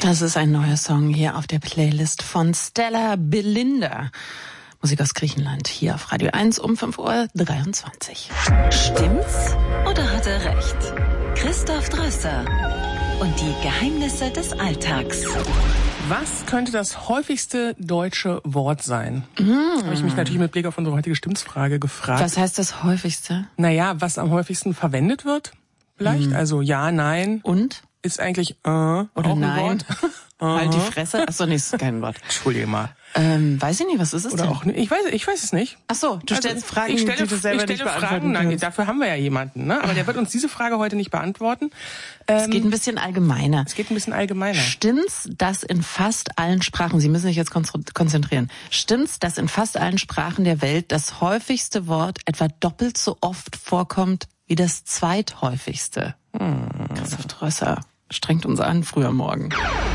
Das ist ein neuer Song hier auf der Playlist von Stella Belinda. Musik aus Griechenland, hier auf Radio 1 um 5:23 Uhr. Stimmt's oder hat er recht? Christoph Drösser und die Geheimnisse des Alltags. Was könnte das häufigste deutsche Wort sein? Habe ich mich natürlich mit Blick auf unsere heutige Stimmungsfrage gefragt. Was heißt das häufigste? Naja, was am häufigsten verwendet wird? Vielleicht? Also ja, nein. Und? Ist eigentlich oder auch nein. ein Wort? Halt die Fresse. Achso, nee, ist kein Wort. Entschuldige mal. Weiß ich nicht, was ist es Oder denn? auch nicht. Ich weiß es nicht. Achso, du stellst Fragen, ich die du selber nicht beantworten Fragen, nein, kannst. dafür haben wir ja jemanden, ne? Aber der wird uns diese Frage heute nicht beantworten. Es geht ein bisschen allgemeiner. Stimmt's, dass in fast allen Sprachen, Sie müssen sich jetzt konzentrieren, stimmt's, dass in fast allen Sprachen der Welt das häufigste Wort etwa doppelt so oft vorkommt wie das zweithäufigste? Christoph Drösser strengt uns an, früh am Morgen.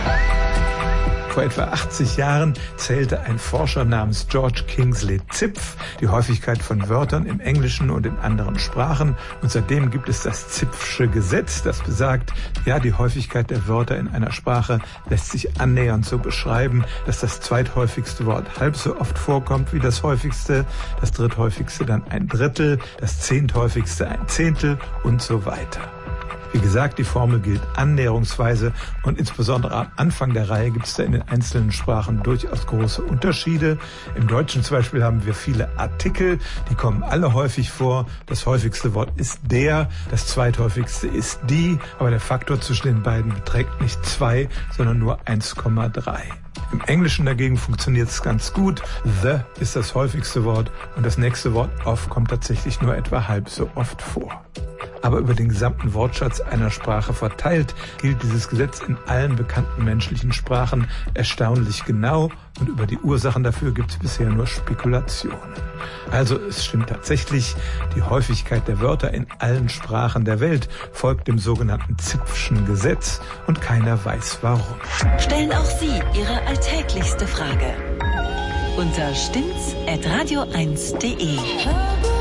Vor etwa 80 Jahren zählte ein Forscher namens George Kingsley Zipf die Häufigkeit von Wörtern im Englischen und in anderen Sprachen. Und seitdem gibt es das Zipfsche Gesetz, das besagt, ja, die Häufigkeit der Wörter in einer Sprache lässt sich annähernd so beschreiben, dass das zweithäufigste Wort halb so oft vorkommt wie das häufigste, das dritthäufigste dann ein Drittel, das zehnthäufigste ein Zehntel und so weiter. Wie gesagt, die Formel gilt annäherungsweise und insbesondere am Anfang der Reihe gibt es da in den einzelnen Sprachen durchaus große Unterschiede. Im Deutschen zum Beispiel haben wir viele Artikel, die kommen alle häufig vor. Das häufigste Wort ist der, das zweithäufigste ist die, aber der Faktor zwischen den beiden beträgt nicht 2, sondern nur 1,3. Im Englischen dagegen funktioniert es ganz gut. The ist das häufigste Wort und das nächste Wort of kommt tatsächlich nur etwa halb so oft vor. Aber über den gesamten Wortschatz einer Sprache verteilt gilt dieses Gesetz in allen bekannten menschlichen Sprachen erstaunlich genau und über die Ursachen dafür gibt es bisher nur Spekulationen. Also es stimmt tatsächlich, die Häufigkeit der Wörter in allen Sprachen der Welt folgt dem sogenannten Zipfschen Gesetz und keiner weiß warum. Stellen auch Sie Ihre alltäglichste Frage unter stimmt's@radio1.de.